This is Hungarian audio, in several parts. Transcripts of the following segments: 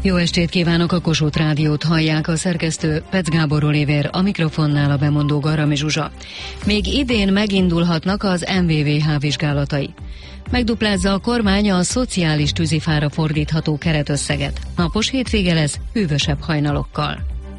Jó estét kívánok, a Kossuth Rádiót hallják, a szerkesztő Pec Gábor Olivér, a mikrofonnál a bemondó Garami Zsuzsa. Még idén megindulhatnak az MVVH vizsgálatai. Megduplázza a kormány a szociális tűzifára fordítható keretösszeget. Napos hétvége lesz, hűvösebb hajnalokkal.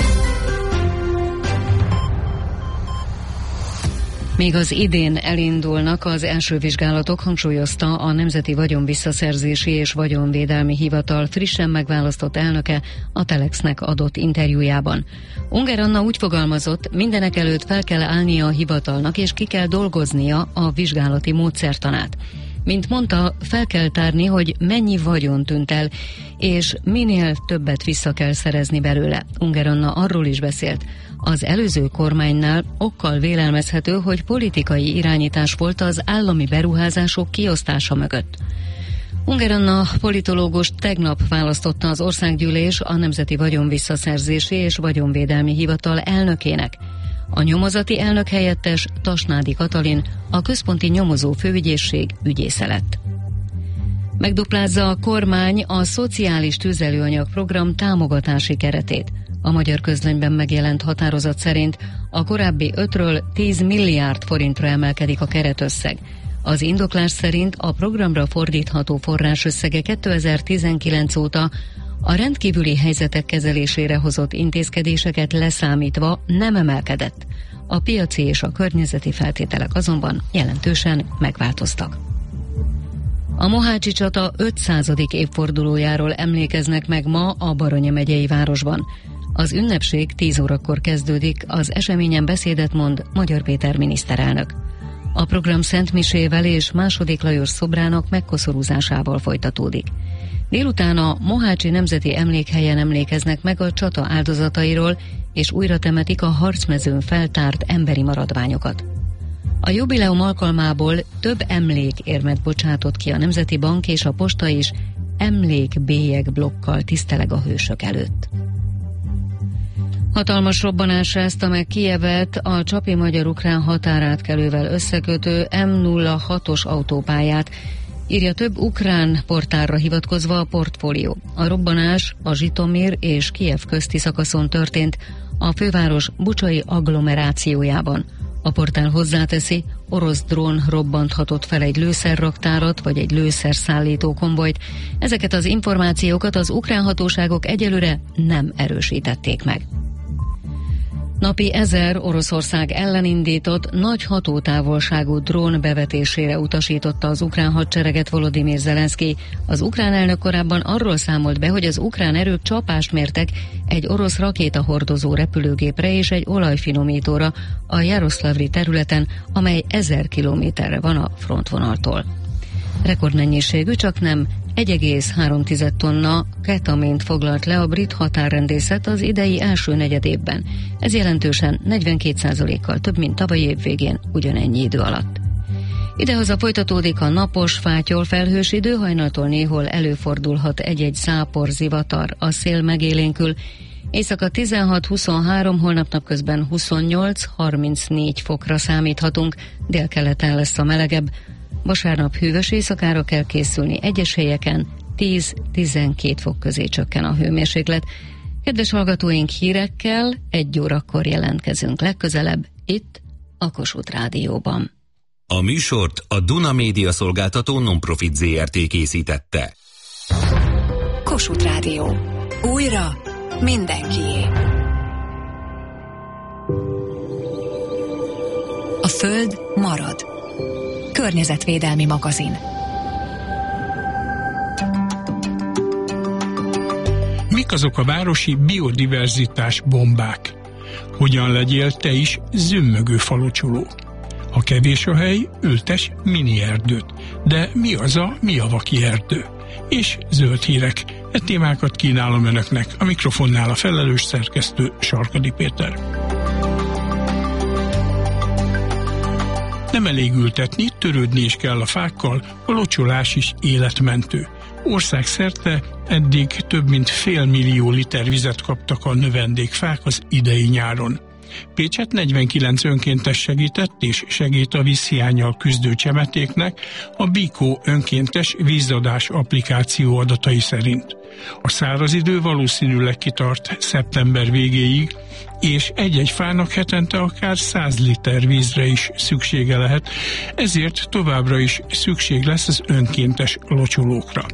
Még az idén elindulnak az első vizsgálatok, hangsúlyozta a Nemzeti Vagyonvisszaszerzési és Vagyonvédelmi Hivatal frissen megválasztott elnöke a Telexnek adott interjújában. Unger Anna úgy fogalmazott, mindenek előtt fel kell állnia a hivatalnak és ki kell dolgoznia a vizsgálati módszertanát. Mint mondta, fel kell tárni, hogy mennyi vagyon tűnt el, és minél többet vissza kell szerezni belőle. Unger Anna arról is beszélt, az előző kormánynál okkal vélelmezhető, hogy politikai irányítás volt az állami beruházások kiosztása mögött. Unger Anna politológus tegnap választotta az Országgyűlés a Nemzeti Vagyonvisszaszerzési és Vagyonvédelmi Hivatal elnökének. A nyomozati elnök helyettes Tasnádi Katalin a Központi Nyomozó Főügyészség ügyésze lett. Megduplázza a kormány a szociális tüzelőanyag program támogatási keretét. A Magyar Közlönyben megjelent határozat szerint a korábbi 5-ről 10 milliárd forintra emelkedik a keretösszeg. Az indoklás szerint a programra fordítható forrásösszege 2019 óta a rendkívüli helyzetek kezelésére hozott intézkedéseket leszámítva nem emelkedett. A piaci és a környezeti feltételek azonban jelentősen megváltoztak. A Mohácsi csata 500. évfordulójáról emlékeznek meg ma a Baranya megyei városban. Az ünnepség 10 órakor kezdődik, az eseményen beszédet mond Magyar Péter miniszterelnök. A program szentmisével és II. Lajos szobrának megkoszorúzásával folytatódik. Délután a Mohácsi Nemzeti Emlékhelyen emlékeznek meg a csata áldozatairól, és újra temetik a harcmezőn feltárt emberi maradványokat. A jubileum alkalmából több emlékérmet bocsátott ki a Nemzeti Bank, és a posta is emlékbélyeg blokkal tiszteleg a hősök előtt. Hatalmas robbanás rázta meg Kijevet a csapi magyar-ukrán határátkelővel összekötő M06-os autópályát, írja több ukrán portálra hivatkozva a Portfólió. A robbanás a Zsitomir és Kijev közti szakaszon történt, a főváros bucsai agglomerációjában. A portál hozzáteszi, orosz drón robbanthatott fel egy lőszerraktárat vagy egy lőszerszállító konvojt. Ezeket az információkat az ukrán hatóságok egyelőre nem erősítették meg. Napi 1000 Oroszország ellen indított nagy hatótávolságú drón bevetésére utasította az ukrán hadsereget Volodymyr Zelenszky. Az ukrán elnök korábban arról számolt be, hogy az ukrán erők csapást mértek egy orosz rakétahordozó repülőgépre és egy olajfinomítóra a Jaroszlavli területen, amely 1000 kilométerre van a frontvonaltól. Rekordmennyiségű, csaknem 1,3 tonna ketamint foglalt le a brit határrendészet az idei első negyedévben. Ez jelentősen 42%-kal több, mint tavaly év végén ugyanennyi idő alatt. Idehaza folytatódik a napos, fátyol felhős idő, hajnaltól néhol előfordulhat egy-egy zápor, zivatar, a szél megélénkül. Éjszaka 16-23, holnap napközben 28-34 fokra számíthatunk, délkeleten lesz a melegebb. Vasárnap hűvös éjszakára kell készülni, egyes helyeken 10-12 fok közé csökken a hőmérséklet. Kedves hallgatóink, hírekkel 1 órakor jelentkezünk legközelebb, itt a Kossuth Rádióban. A műsort a Duna Média Szolgáltató Non-Profit Zrt. Készítette. Kossuth Rádió. Újra mindenkié. A Föld marad. Környezetvédelmi magazin. Mik azok a városi biodiverzitás bombák? Hogyan legyél te is zümmögő falocsoló? Ha kevés a hely, ültes mini erdőt. De mi az a Miavaki erdő? És zöld hírek. E témákat kínálom önöknek, a mikrofonnál a felelős szerkesztő Sarkadi Péter. Nem elég ültetni, törődni is kell a fákkal, a locsolás is életmentő. Országszerte eddig több mint 500 000 liter vizet kaptak a növendékfák az idei nyáron. Pécset 49 önkéntes segített és segít a vízhiánnyal küzdő csemetéknek a Bikó önkéntes vízadás applikáció adatai szerint. A száraz idő valószínűleg kitart szeptember végéig, és egy-egy fának hetente akár 100 liter vízre is szüksége lehet, ezért továbbra is szükség lesz az önkéntes locsolókra.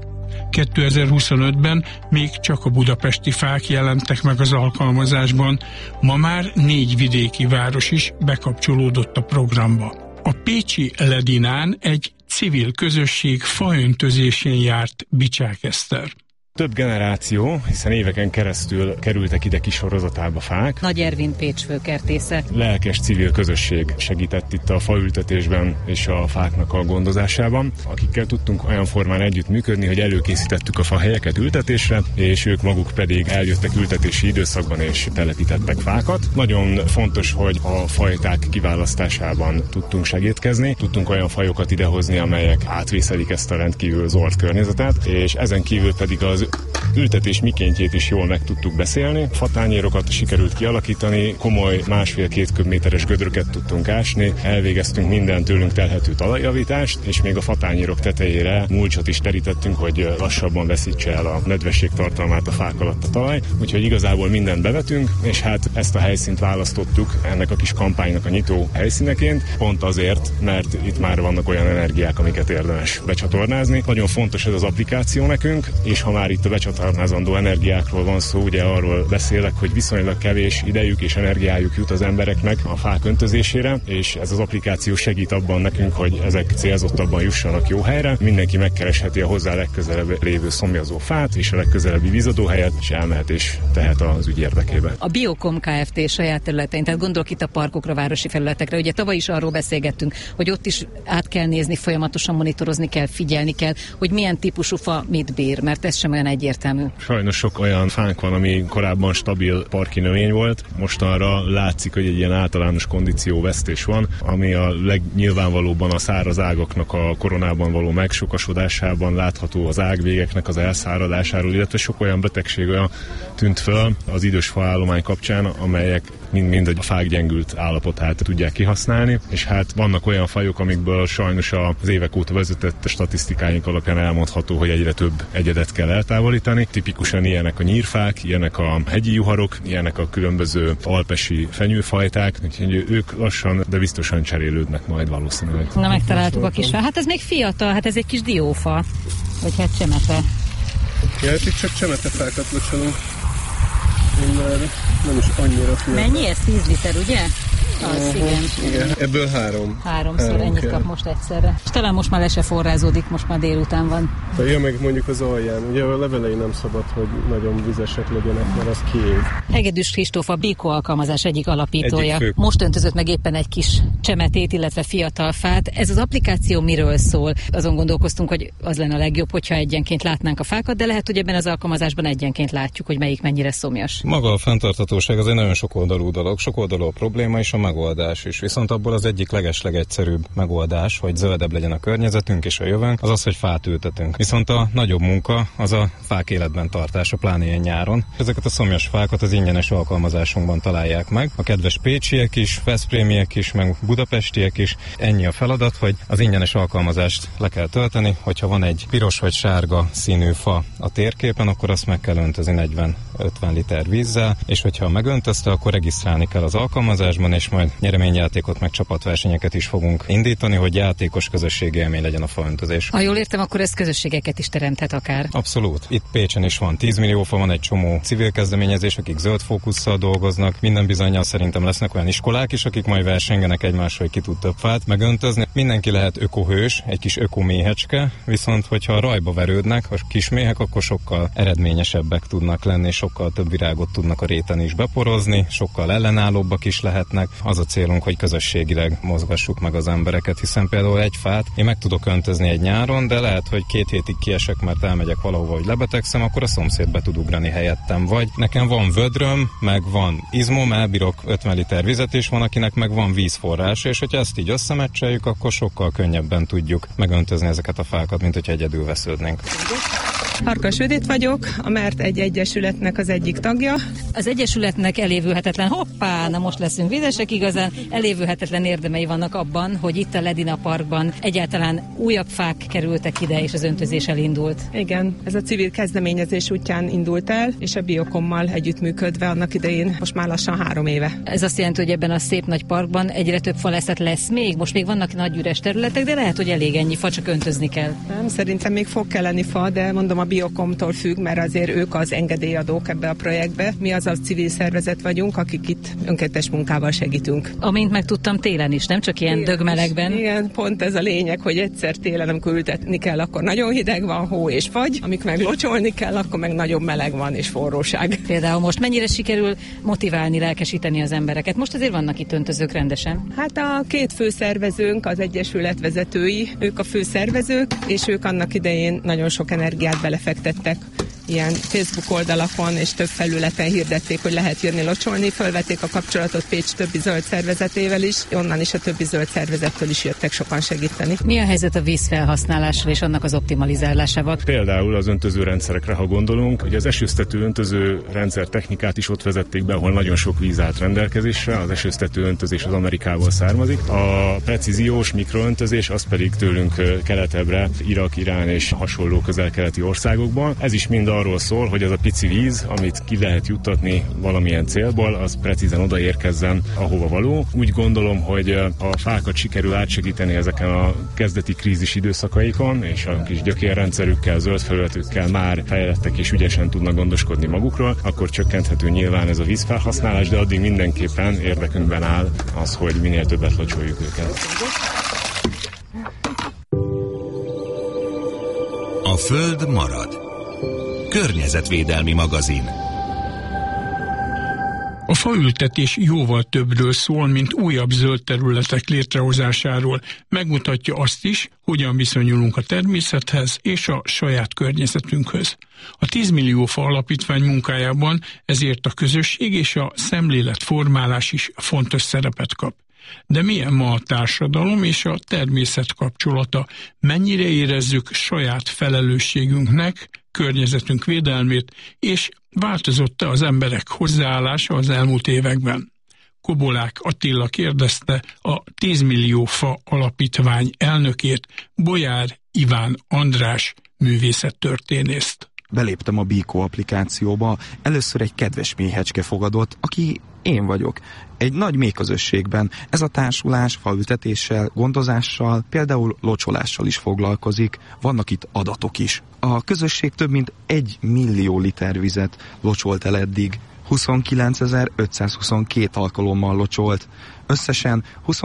2025-ben még csak a budapesti fák jelentek meg az alkalmazásban, ma már 4 vidéki város is bekapcsolódott a programba. A pécsi Ledinán egy civil közösség faöntözésén járt Bicsák Eszter. Több generáció, hiszen éveken keresztül kerültek ide kis sorozatába fák. Nagy Ervin Pécs főkertésze. Lelkes civil közösség segített itt a faültetésben és a fáknak a gondozásában, akikkel tudtunk olyan formán együttműködni, hogy előkészítettük a fahelyeket ültetésre, és ők maguk pedig eljöttek ültetési időszakban és telepítettek fákat. Nagyon fontos, hogy a fajták kiválasztásában tudtunk segítkezni, tudtunk olyan fajokat idehozni, amelyek átvészelik ezt a rendkívül zord környezetet, és ezen kívül pedig az ültetés mikéntjét is jól meg tudtuk beszélni. Fatányérokat sikerült kialakítani, komoly 1,5-2 köbméteres gödröket tudtunk ásni, elvégeztünk minden tőlünk telhető talajjavítást, és még a fatányérok tetejére mulcsot is terítettünk, hogy lassabban veszítse el a nedvesség tartalmát a fák alatt a talaj. Úgyhogy igazából mindent bevetünk, és hát ezt a helyszínt választottuk ennek a kis kampánynak a nyitó helyszíneként, pont azért, mert itt már vannak olyan energiák, amiket érdemes becsatornázni. Nagyon fontos ez az applikáció nekünk, és ha már itt a becsatornázandó energiákról van szó, ugye arról beszélek, hogy viszonylag kevés idejük és energiájuk jut az embereknek a fák öntözésére, és ez az applikáció segít abban nekünk, hogy ezek célzottabban jussanak jó helyre. Mindenki megkeresheti a hozzá legközelebb lévő szomjazó fát és a legközelebbi vízadóhelyet, és elmehet és tehet az ügy érdekébe. A Biokom Kft. Saját területein, tehát gondolok itt a parkokra, városi felületekre. Ugye tavaly is arról beszélgettünk, hogy ott is át kell nézni, folyamatosan monitorozni kell, figyelni kell, hogy milyen típusú fa mit bír, mert ez sem olyan egyértelmű. Sajnos sok olyan fánk van, ami korábban stabil parki növény volt. Mostanra látszik, hogy egy ilyen általános kondícióvesztés van, ami a legnyilvánvalóbban a száraz ágaknak a koronában való megsokasodásában látható, az ágvégeknek az elszáradásáról, illetve sok olyan betegség olyan tűnt föl az idős faállomány kapcsán, amelyek mind a fák gyengült állapotát tudják kihasználni, és hát vannak olyan fajok, amikből sajnos az évek óta vezetett statisztikáink alapján elmondható, hogy egyre több egyedet kell eltávolítani. Tipikusan ilyenek a nyírfák, ilyenek a hegyi juharok, ilyenek a különböző alpesi fenyőfajták, úgyhogy ők lassan, de biztosan cserélődnek majd valószínűleg. Na, megtaláltuk a kis fa. Hát ez még fiatal, hát ez egy kis diófa, vagy hát csemete. Ja, itt csak csemetefákat locsolunk. Én már nem is annyira fiatal. Mennyi ez? 10 liter, ugye? Az, igen. Ebből 3. Háromszor ennyit kap most egyszerre. És talán most már le se forrázódik, most már délután van. Ja, meg mondjuk az alján. Ugye a levelei nem szabad, hogy nagyon vizesek legyenek, mert az kiég. Hegedűs Kristóf a Biko alkalmazás egyik alapítója. Most öntözött meg éppen egy kis csemetét, illetve fiatal fát. Ez az applikáció miről szól? Azon gondolkoztunk, hogy az lenne a legjobb, hogyha egyenként látnánk a fákat, de lehet, hogy ebben az alkalmazásban egyenként látjuk, hogy melyik mennyire szomjas. Maga a fenntarthatóság az egy nagyon sokoldalú dolog, sokoldalú a probléma és a megoldás is. Viszont abból az egyik legeslegegyszerűbb megoldás, hogy zöldebb legyen a környezetünk és a jövőnk, az az, hogy fát ültetünk. Viszont a nagyobb munka az a fák életben tartása, pláne ilyen nyáron. Ezeket a szomjas fákat az ingyenes alkalmazásunkban találják meg. A kedves pécsiek is, veszprémiek is, meg budapestiek is. Ennyi a feladat, hogy az ingyenes alkalmazást le kell tölteni, hogyha van egy piros vagy sárga színű fa a térképen, akkor azt meg kell öntözni 40-50 liter vízzel, és hogyha megöntözte, akkor regisztrálni kell az alkalmazásban, és majd nyereményjátékot meg csapatversenyeket is fogunk indítani, hogy játékos közösségi élmény legyen a faöntözés. Ha jól értem, akkor ez közösségeket is teremthet akár. Abszolút. Itt Pécsen is van 10 millió fa, van egy csomó civil kezdeményezés, akik zöld fókusszal dolgoznak. Minden bizonnyal szerintem lesznek olyan iskolák is, akik majd versengenek egymással, hogy ki tud több fát megöntözni. Mindenki lehet ökohős, egy kis ökoméhecske, viszont hogyha rajba verődnek a kis méhek, akkor sokkal eredményesebbek tudnak lenni, sokkal több virágot tudnak a réten is beporozni, sokkal ellenállóbbak is lehetnek. Az a célunk, hogy közösségileg mozgassuk meg az embereket, hiszen például egy fát én meg tudok öntözni egy nyáron, de lehet, hogy 2 hétig kiesek, mert elmegyek valahova, hogy lebetegszem, akkor a szomszéd be tud ugrani helyettem. Vagy nekem van vödröm, meg van izmom, elbírok 50 liter vizet, és van, akinek meg van vízforrás, és hogyha ezt így összemecseljük, akkor sokkal könnyebben tudjuk megöntözni ezeket a fákat, mint hogyha egyedül vesződnénk. Farkas Judit vagyok, a Mert egy egyesületnek az egyik tagja. Az egyesületnek elévülhetetlen, na most leszünk videsek, igazán elévülhetetlen érdemei vannak abban, hogy itt a Ledina Parkban egyáltalán újabb fák kerültek ide, és az öntözés elindult. Igen, ez a civil kezdeményezés útján indult el, és a Biokommal együttműködve annak idején most már lassan 3 éve. Ez azt jelenti, hogy ebben a szép nagy parkban egyre több falászat lesz még, most még vannak nagy üres területek, de lehet, hogy elég ennyi fa, csak öntözni kell. Nem, szerintem még fog kelleni fa, de mondom, a Biokomtól függ, mert azért ők az engedélyadók ebbe a projektbe. Mi az a civil szervezet vagyunk, akik itt önkéntes munkával segítünk. Amint megtudtam, télen is, nem csak ilyen dögmelegben. Igen, pont ez a lényeg, hogy egyszer télen, amikor ültetni kell, akkor nagyon hideg van, hó és fagy, amik meg locsolni kell, akkor meg nagyon meleg van és forróság. Például most mennyire sikerül motiválni, lelkesíteni az embereket? Most azért vannak itt öntözők rendesen. Hát a 2 főszervezőnk, az egyesület vezetői, ők a főszervezők, és ők annak idején nagyon sok energiát belefektettek. Ilyen Facebook oldalakon és több felületen hirdették, hogy lehet jönni locsolni, fölvették a kapcsolatot Pécs többi zöld szervezetével is, onnan is a többi zöld szervezettől is jöttek sokan segíteni. Mi a helyzet a vízfelhasználással és annak az optimalizálásával? Például az öntözőrendszerekre, ha gondolunk, hogy az esőztető öntöző rendszer technikát is ott vezették be, ahol nagyon sok víz állt rendelkezésre, az esőztető öntözés az Amerikából származik. A precíziós mikroöntözés az pedig tőlünk keletebbre, Irak, Irán és hasonló közel-keleti országokban. Ez is mind arról szól, hogy az a pici víz, amit ki lehet juttatni valamilyen célból, az precízen odaérkezzen, ahova való. Úgy gondolom, hogy a fákat sikerül átsegíteni ezeken a kezdeti krízis időszakaikon, és a kis gyökérrendszerükkel, zöld felületükkel már fejlettek és ügyesen tudnak gondoskodni magukról, akkor csökkenthető nyilván ez a vízfelhasználás, de addig mindenképpen érdekünkben áll az, hogy minél többet locsoljuk őket. A Föld marad. Környezetvédelmi magazin. A faültetés jóval többről szól, mint újabb zöld területek létrehozásáról. Megmutatja azt is, hogyan viszonyulunk a természethez és a saját környezetünkhöz. A 10 millió fa alapítvány munkájában ezért a közösség és a szemléletformálás is fontos szerepet kap. De milyen ma a társadalom és a természet kapcsolata? Mennyire érezzük saját felelősségünknek környezetünk védelmét, és változott-e az emberek hozzáállása az elmúlt években? Kobolák Attila kérdezte a 10 millió fa alapítvány elnökét, Bolyár Iván András művészettörténészt. Beléptem a Biko applikációba, először egy kedves méhecske fogadott, aki én vagyok. Egy nagy méhközösségben ez a társulás faültetéssel, gondozással, például locsolással is foglalkozik, vannak itt adatok is. A közösség több mint 1 millió liter vizet locsolt el eddig, 29.522 alkalommal locsolt, összesen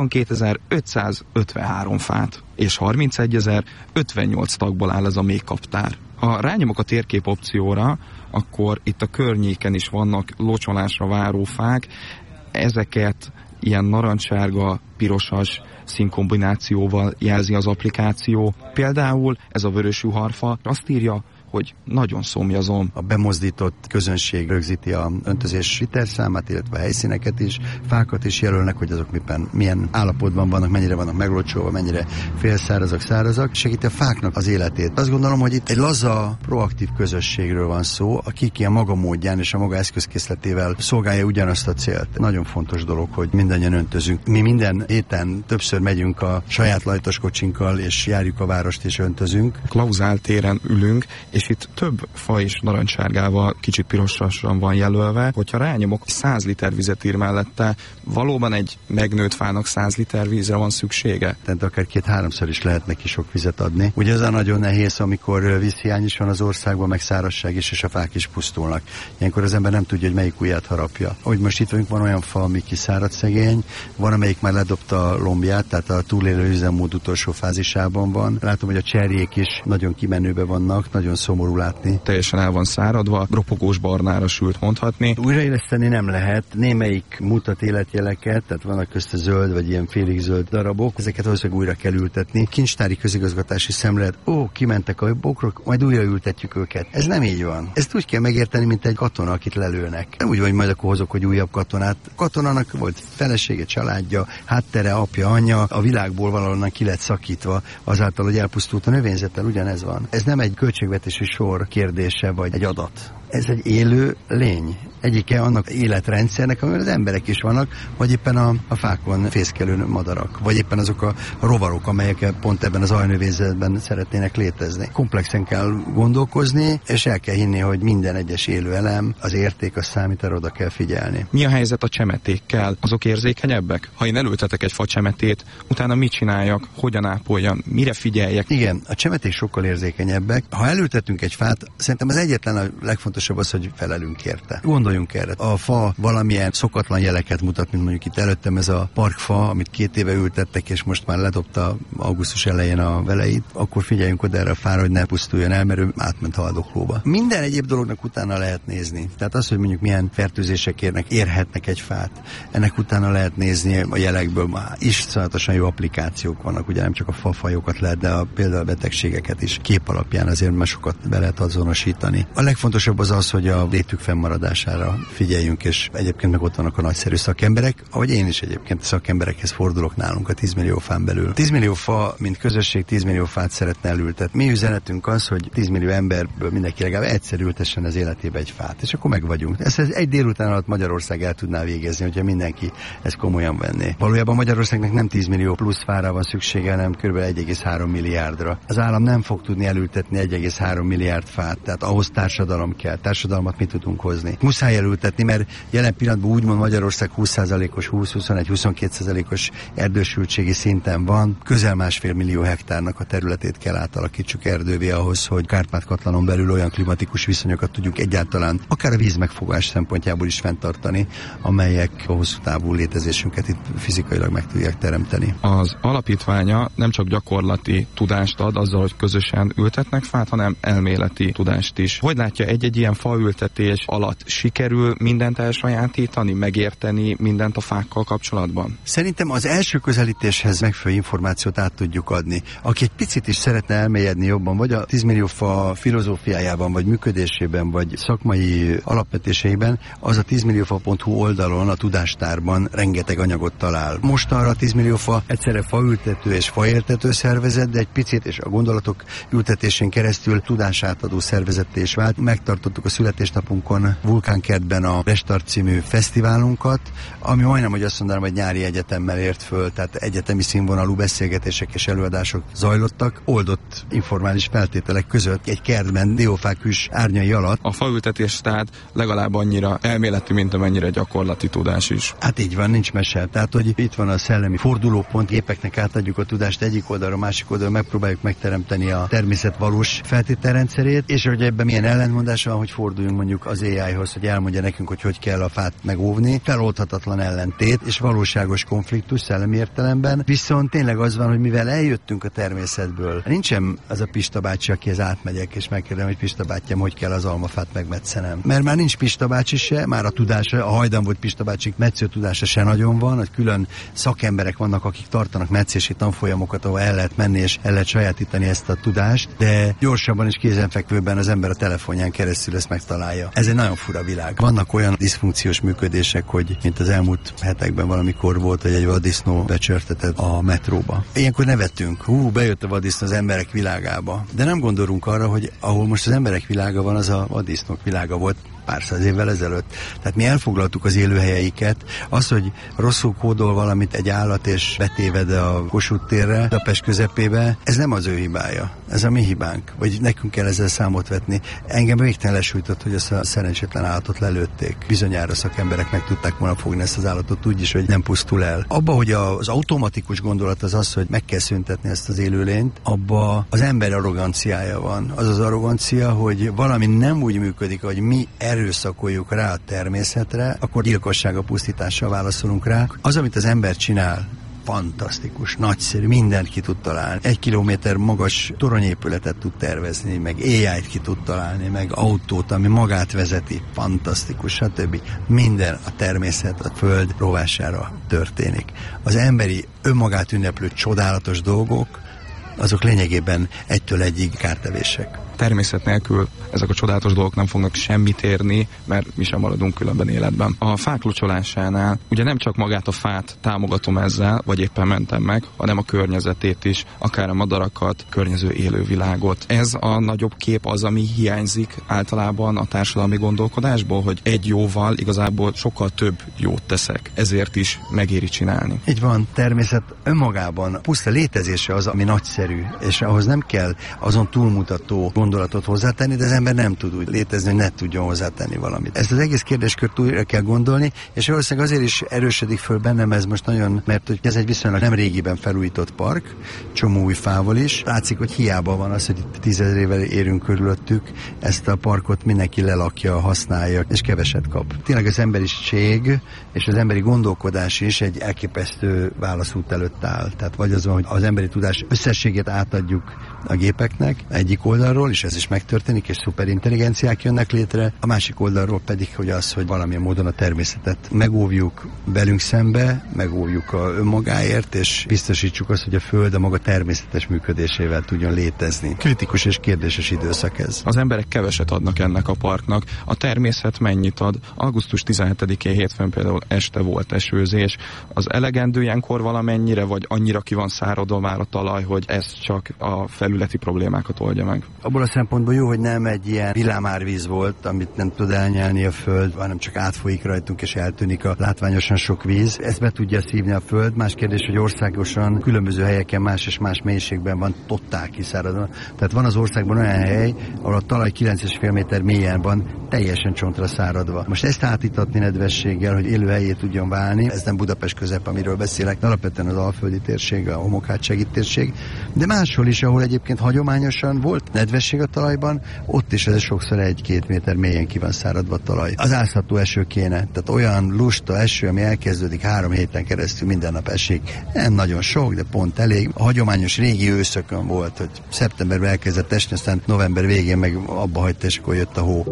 22.553 fát, és 31.058 tagból áll ez a méhkaptár. Ha rányomok a térkép opcióra, akkor itt a környéken is vannak locsolásra váró fák, ezeket ilyen narancssárga, pirosas színkombinációval jelzi az applikáció. Például ez a vörös juharfa azt írja, hogy nagyon szomjazom. A bemozdított közönség rögzíti a öntözés literszámát, illetve a helyszíneket is, fákat is jelölnek, hogy azok milyen állapotban vannak, mennyire vannak meglocsolva, mennyire félszárazak, szárazak. Segíti a fáknak az életét. Azt gondolom, hogy itt egy laza, proaktív közösségről van szó, akik ilyen maga módján és a maga eszközkészletével szolgálja ugyanazt a célt. Nagyon fontos dolog, hogy mindannyian öntözünk. Mi minden héten többször megyünk a saját lajtos kocsinkkal, és járjuk a várost és öntözünk. Klauzál téren ülünk, és itt több fa is narancssárgával, kicsit pirosasan van jelölve. Hogyha rányomok, 100 liter vizet ír mellette, valóban egy megnőtt fának 100 liter vízre van szüksége? Tehát akár 2-3-szor is lehet neki sok vizet adni. Ugye az a nagyon nehéz, amikor vízhiány is van az országban, meg szárazság is, és a fák is pusztulnak. Ilyenkor az ember nem tudja, hogy melyik ujját harapja. Ahogy most itt vagyunk, van olyan fa, ami kiszárad szegény, van, amelyik már ledobta a lombját, tehát a túlélő üzemmód utolsó fázisában van. Látom, hogy a cserjék is nagyon kimenőbe vannak, nagyon szomorú látni. Teljesen el van száradva, ropogós barnára sült mondhatni. Újraéleszteni nem lehet, némelyik mutat életjeleket, tehát vannak közte zöld vagy ilyen félig zöld darabok, ezeket valószínűleg újra kell ültetni. Kincstári közigazgatási szemlélet, kimentek a bokrok, majd újra ültetjük őket. Ez nem így van. Ezt úgy kell megérteni, mint egy katona, akit lelőnek. Nem úgy van, hogy majd akkor hozok, hogy újabb katonát. Katonának volt felesége, családja, háttere, apja, anyja, a világból valahonnan ki lett szakítva azáltal, hogy elpusztult a növényzettel, ugyanez van. Ez nem egy költségvetési forgási sor kérdése, vagy egy adat. Ez egy élő lény. Egyike annak életrendszernek, amivel az emberek is vannak, vagy éppen a fákon fészkelő madarak, vagy éppen azok a rovarok, amelyek pont ebben az aljnövényzetben szeretnének létezni. Komplexen kell gondolkozni, és el kell hinni, hogy minden egyes élő elem, az érték, a számít, oda kell figyelni. Mi a helyzet a csemetékkel? Azok érzékenyebbek? Ha én elültetek egy facsemetét, utána mit csináljak, hogyan ápoljam, mire figyeljek? Igen, a csemeték sokkal érzékenyebbek. Ha elültetünk egy fát, szerintem az egyetlen a legfontosabb az, hogy felelünk érte. Gondoljunk erre. A fa valamilyen szokatlan jeleket mutat, mint mondjuk itt előttem ez a parkfa, amit 2 éve ültettek, és most már ledobta augusztus elején a veleit, akkor figyeljünk oda erre a fára, hogy ne pusztuljon el, mert ő átment haldoklóba. Minden egyéb dolognak utána lehet nézni. Tehát az, hogy mondjuk milyen fertőzések érhetnek egy fát, ennek utána lehet nézni a jelekből. Már iszonyatosan jó applikációk vannak, ugye nem csak a fafajokat lehet, de például a betegségeket is kép alapján azért már sokat be lehet azonosítani. A legfontosabb az, hogy a létük fennmaradására figyeljünk, és egyébként meg ott vannak a nagyszerű szakemberek, ahogy én is egyébként szakemberekhez fordulok nálunk a 10 millió fán belül. 10 millió fa, mint közösség 10 millió fát szeretne elültetni. Mi üzenetünk az, hogy 10 millió emberből mindenki legalább egyszer ültessen az életébe egy fát, és akkor meg vagyunk. Ezt egy délután alatt Magyarország el tudná végezni, hogyha mindenki ezt komolyan venné. Valójában Magyarországnak nem 10 millió plusz fára van szüksége, hanem kb. 1,3 milliárdra. Az állam nem fog tudni elültetni 1,3 milliárd fát, tehát ahhoz társadalom kell. Társadalmat mi tudunk hozni. Muszáj elültetni, mert jelen pillanatban úgymond Magyarország 20%-os, 20-21-22%-os erdősültségi szinten van. Közel 1,5 millió hektárnak a területét kell átalakítsuk erdővé ahhoz, hogy Kárpát-Katlanon belül olyan klimatikus viszonyokat tudjuk egyáltalán akár a vízmegfogás szempontjából is fenntartani, amelyek a hosszú távú létezésünket itt fizikailag meg tudják teremteni. Az alapítványa nem csak gyakorlati tudást ad azzal, hogy közösen ültetnek fát, hanem elméleti tudást is. Hogy látja, egy ilyen faültetés alatt sikerül mindent elsajátítani, megérteni mindent a fákkal kapcsolatban? Szerintem az első közelítéshez megfelelő információt át tudjuk adni. Aki egy picit is szeretne elmélyedni jobban, vagy a 10 millió fa filozófiájában, vagy működésében, vagy szakmai alapvetéseiben, az a 10milliófa.hu oldalon, a tudástárban rengeteg anyagot talál. Most arra a 10 millió fa egyszerre faültető és faértető szervezet, de egy picit és a gondolatok ültetésén keresztül tudásátadó szervezetté is vált. Megtartottuk a születésnapunkon Vulkánkertben a Restart című fesztiválunkat, ami majdnem, hogy azt mondanám, hogy nyári egyetemmel ért föl, tehát egyetemi színvonalú beszélgetések és előadások zajlottak, oldott informális feltételek között egy kertben, diófák hűs árnyai alatt. A faültetés tehát legalább annyira elméleti, mint amennyire gyakorlati tudás is. Hát így van, nincs mese. Tehát, hogy itt van a szellemi fordulópont, gépeknek átadjuk a tudást egyik oldalra, másik oldalra, megpróbáljuk megteremteni a természet valós feltételrendszerét, és hogy ebben milyen ellentmondás van, hogy forduljunk mondjuk az AI-hoz, hogy elmondja nekünk, hogy kell a fát megóvni. Feloldhatatlan ellentét és valóságos konfliktus szellemi értelemben. Viszont tényleg az van, hogy mivel eljöttünk a természetből, nincsen az a Pista bácsi, akihez átmegyek, és megkérdem, hogy Pista bátyám, hogy kell az almafát megmetszenem. Mert már nincs Pista bácsi se, már a tudása, a hajdan volt Pista bácsik metsző tudása se nagyon van, hogy külön szakemberek vannak, akik tartanak metszési tanfolyamokat, ahol el lehet menni és el lehet sajátítani ezt a tudást, de gyorsabban és kézenfekvőbben az ember a telefonján keresztül ezt megtalálja. Ez egy nagyon fura világ. Vannak olyan diszfunkciós működések, hogy mint az elmúlt hetekben valamikor volt, hogy egy vaddisznó becsörtetett a metróba. Ilyenkor nevettünk. Bejött a vaddisznó az emberek világába. De nem gondolunk arra, hogy ahol most az emberek világa van, az a vaddisznók világa volt pár száz évvel ezelőtt. Tehát mi elfoglaltuk az élőhelyeiket. Az, hogy rosszul kódol valamit egy állat és betéved a Kossuth térre, Budapest közepébe, ez nem az ő hibája. Ez a mi hibánk. Vagy nekünk kell ezzel számot vetni. Engem végtelen lesújtott, hogy ezt a szerencsétlen állatot lelőtték. Bizonyára szakemberek meg tudták volna fogni ezt az állatot úgy is, hogy nem pusztul el. Abba, hogy az automatikus gondolat az, hogy meg kell szüntetni ezt az élőlényt, abba az ember arroganciája van. Az az arrogancia, hogy valami nem úgy működik, hogy mi erőszakoljuk rá a természetre, akkor gyilkossága, pusztítással válaszolunk rá. Az, amit az ember csinál, fantasztikus, nagyszerű, mindent ki tud találni. 1 kilométer magas toronyépületet tud tervezni, meg AI-t ki tud találni, meg autót, ami magát vezeti, fantasztikus, stb. Minden a természet, a föld rovására történik. Az emberi önmagát ünneplő csodálatos dolgok, azok lényegében 1-től 1-ig kártevések. Természet nélkül ezek a csodálatos dolgok nem fognak semmit érni, mert mi sem maradunk különben életben. A fák locsolásánál ugye nem csak magát a fát támogatom ezzel, vagy éppen mentem meg, hanem a környezetét is, akár a madarakat, környező élővilágot. Ez a nagyobb kép az, ami hiányzik általában a társadalmi gondolkodásból, hogy egy jóval igazából sokkal több jót teszek. Ezért is megéri csinálni. Így van, természet önmagában puszta létezése az, ami nagyszerű, és ahhoz nem kell azon túlmutató gondolatot hozzátenni, de az ember nem tud úgy létezni, hogy ne tudjon hozzátenni valamit. Ezt az egész kérdéskört újra kell gondolni, és valószínűleg azért is erősödik föl bennem ez most nagyon, mert hogy ez egy viszonylag nem régiben felújított park, csomó új fával is. Látszik, hogy hiába van az, hogy itt 10 000 érünk körülöttük, ezt a parkot mindenki lelakja, használja, és keveset kap. Tényleg az emberiség és az emberi gondolkodás is egy elképesztő válaszút előtt áll. Tehát vagy az van, hogy az emberi tudás összességét átadjuk a gépeknek egyik oldalról, és ez is megtörténik, és szuperintelligenciák jönnek létre, a másik oldalról pedig, hogy az, hogy valamilyen módon a természetet megóvjuk velünk szembe, megóvjuk a önmagáért, és biztosítsuk azt, hogy a Föld a maga természetes működésével tudjon létezni. Kritikus és kérdéses időszak ez. Az emberek keveset adnak ennek a parknak. A természet mennyit ad? Augusztus 17-én hétfőn például este volt esőzés. Az elegendő ilyenkor valamennyire, vagy annyira ki van száradva már a talaj, hogy ez csak a felületi problémákat oldja meg? Abból a szempontból jó, hogy nem egy ilyen villámárvíz volt, amit nem tud elnyelni a Föld, hanem csak átfolyik rajtunk és eltűnik a látványosan sok víz. Ezt be tudja szívni a Föld. Más kérdés, hogy országosan különböző helyeken más és más mélységben van totál kiszáradva. Tehát van az országban olyan hely, ahol a talaj 9,5 méter mélyen van, teljesen csontra száradva. Most ezt átítatni nedvességgel, hogy élő helyé tudjon válni, ez nem Budapest közep, amiről beszélek, de alapvetően az alföldi térség, a homokhátsági térség, de máshol is, ahol egyébként hagyományosan volt nedvesség a talajban, ott is ez sokszor 1-2 méter mélyen ki van száradva a talaj. Az ázható eső kéne, tehát olyan lusta eső, ami elkezdődik 3 héten keresztül minden nap esik. Nem nagyon sok, de pont elég. A hagyományos régi őszökön volt, hogy szeptemberben elkezdett esni, aztán november végén meg abba hagyta, és akkor jött a hó.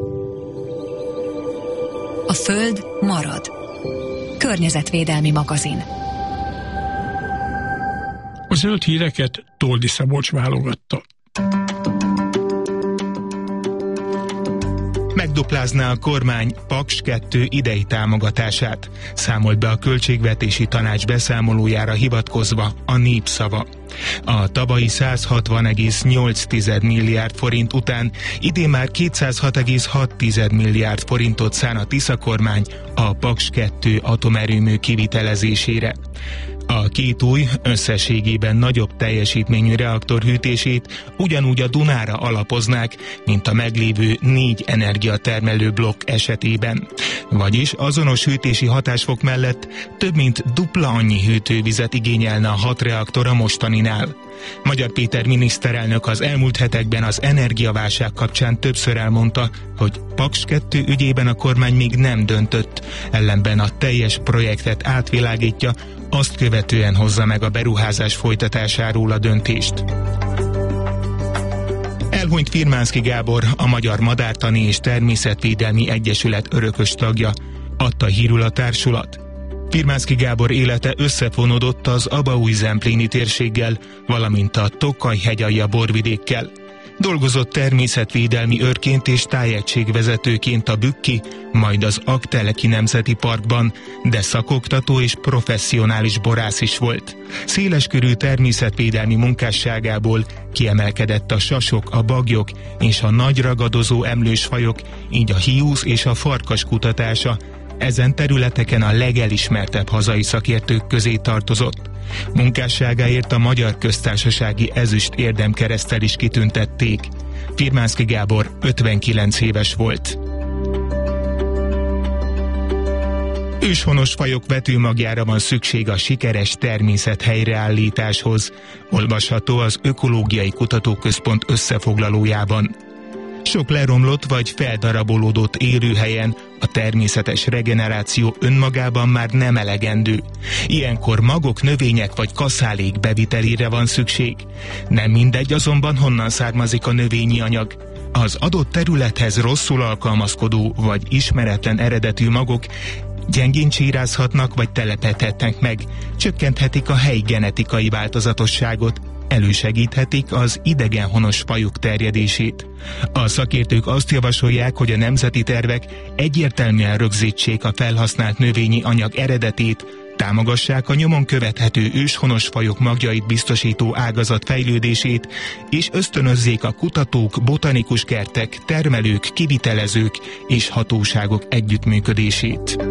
A Föld marad. Környezetvédelmi magazin. A zöld híreket Toldi Szabolcs válogatta. Megduplázná a kormány Paks 2 idei támogatását, számolt be a Költségvetési Tanács beszámolójára hivatkozva a Népszava. A tavalyi 160,8 milliárd forint után idén már 206,6 milliárd forintot szán a Tisza kormány a Paks 2 atomerőmű kivitelezésére. A két új, összességében nagyobb teljesítményű reaktor hűtését ugyanúgy a Dunára alapoznák, mint a meglévő 4 energiatermelő blokk esetében. Vagyis azonos hűtési hatásfok mellett több mint dupla annyi hűtővizet igényelne a 6 reaktor a mostaninál. Magyar Péter miniszterelnök az elmúlt hetekben az energiaválság kapcsán többször elmondta, hogy Paks 2 ügyében a kormány még nem döntött, ellenben a teljes projektet átvilágítja, azt követően hozza meg a beruházás folytatásáról a döntést. Elhunyt Firmánszky Gábor, a Magyar Madártani és Természetvédelmi Egyesület örökös tagja, adta hírül a társulat. Firmánszky Gábor élete összefonódott az Abaúj-Zempléni térséggel, valamint a Tokaj-hegyalja borvidékkel. Dolgozott természetvédelmi őrként és tájegységvezetőként a Bükki, majd az Aggteleki Nemzeti Parkban, de szakoktató és professzionális borász is volt. Széleskörű természetvédelmi munkásságából kiemelkedett a sasok, a baglyok és a nagy ragadozó emlős fajok, így a hiúz és a farkas kutatása. Ezen területeken a legelismertebb hazai szakértők közé tartozott. Munkásságáért a Magyar Köztársasági Ezüst Érdemkereszttel is kitüntették. Firmánszky Gábor 59 éves volt. Őshonos fajok vetőmagjára van szükség a sikeres természet helyreállításhoz, olvasható az Ökológiai Kutatóközpont összefoglalójában. Sok leromlott vagy feldarabolódott élőhelyen a természetes regeneráció önmagában már nem elegendő. Ilyenkor magok, növények vagy kaszálék bevitelére van szükség. Nem mindegy azonban, honnan származik a növényi anyag. Az adott területhez rosszul alkalmazkodó vagy ismeretlen eredetű magok gyengén csírázhatnak vagy telepedhetnek meg, csökkenthetik a helyi genetikai változatosságot, elősegíthetik az idegenhonos fajok terjedését. A szakértők azt javasolják, hogy a nemzeti tervek egyértelműen rögzítsék a felhasznált növényi anyag eredetét, támogassák a nyomon követhető őshonos fajok magjait biztosító ágazat fejlődését, és ösztönözzék a kutatók, botanikus kertek, termelők, kivitelezők és hatóságok együttműködését.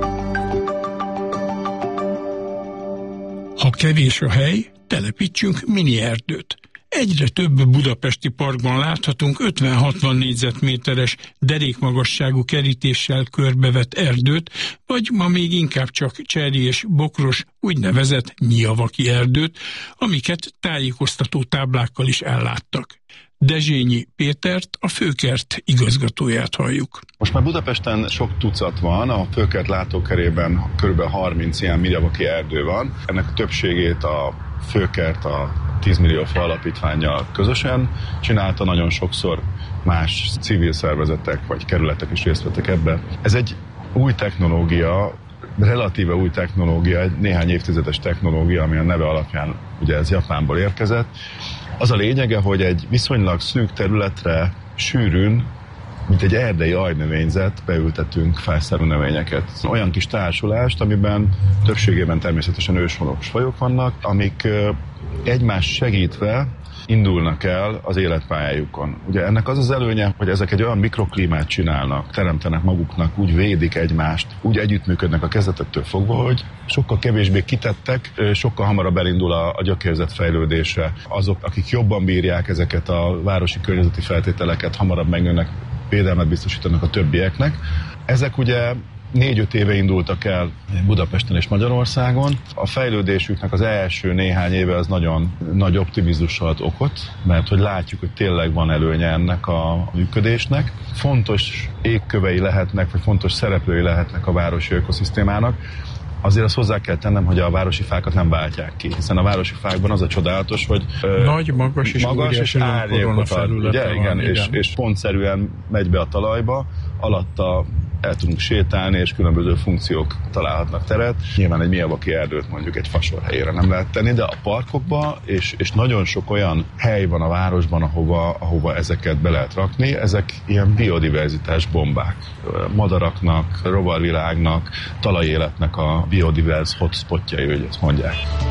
Ha kevés a hely, telepítsünk mini erdőt. Egyre több budapesti parkban láthatunk 50-60 négyzetméteres derékmagasságú kerítéssel körbevett erdőt, vagy ma még inkább csak cserjés, bokros, úgynevezett nyijavaki erdőt, amiket tájékoztató táblákkal is elláttak. Dezsényi Pétert, a Főkert igazgatóját halljuk. Most már Budapesten sok tucat van, a Főkert látókerében kb. 30 ilyen nyijavaki erdő van. Ennek a többségét a Főkert a 10 millió fa alapítvánnyal közösen csinálta, nagyon sokszor más civil szervezetek vagy kerületek is részt vettek ebbe. Ez egy új technológia, relatíve új technológia, egy néhány évtizedes technológia, ami a neve alapján ugye ez Japánból érkezett. Az a lényege, hogy egy viszonylag szűk területre sűrűn, mint egy erdei ajnövényzet, beültetünk fájszerű növényeket. Olyan kis társulást, amiben többségében természetesen őshonos fajok vannak, amik egymást segítve indulnak el az életpályájukon. Ugye ennek az az előnye, hogy ezek egy olyan mikroklímát csinálnak, teremtenek maguknak, úgy védik egymást, úgy együttműködnek a kezdetektől fogva, hogy sokkal kevésbé kitettek, sokkal hamarabb elindul a gyökérzet fejlődése. Azok, akik jobban bírják ezeket a városi környezeti feltételeket, hamarabb megnőnek, védelmet biztosítanak a többieknek. Ezek ugye 4-5 éve indultak el Budapesten és Magyarországon. A fejlődésüknek az első néhány éve az nagyon nagy optimizmussal ad okot, mert hogy látjuk, hogy tényleg van előnye ennek a működésnek. Fontos égkövei lehetnek, vagy fontos szereplői lehetnek a városi ökoszisztémának. Azért azt hozzá kell tennem, hogy a városi fákat nem váltják ki, hiszen a városi fákban az a csodálatos, hogy nagy, magas és árnyékot ad, ugye? Igen. És pontszerűen megy be a talajba, alatta el tudunk sétálni, és különböző funkciók találhatnak teret. Nyilván egy nyijavaki erdőt mondjuk egy fasor helyére nem lehet tenni, de a parkokban, és nagyon sok olyan hely van a városban, ahova ezeket be lehet rakni, ezek ilyen biodiverzitás bombák. Madaraknak, rovarvilágnak, talajéletnek a biodiverz hotspotjai, hogy ezt mondják.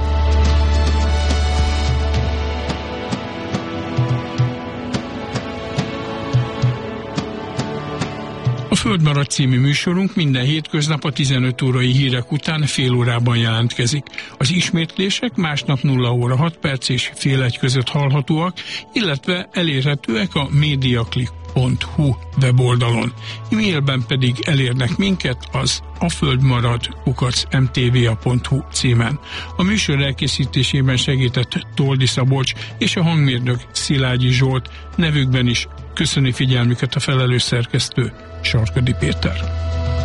A Földmarad című műsorunk minden hétköznap a 15 órai hírek után fél órában jelentkezik. Az ismétlések másnap 0 óra 6 perc és fél egy között hallhatóak, illetve elérhetőek a mediaclick.hu weboldalon. E-mailben pedig elérnek minket az aföldmarad@mtva.hu címen. A műsor elkészítésében segített Toldi Szabolcs és a hangmérnök Szilágyi Zsolt, nevükben is köszöni figyelmüket a felelős szerkesztő, Sarkadi Péter.